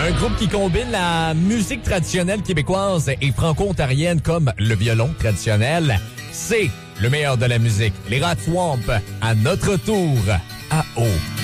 Un groupe qui combine la musique traditionnelle québécoise et franco-ontarienne comme le violon traditionnel. C'est le meilleur de la musique. Les Rats Swamp, à notre tour, à haut.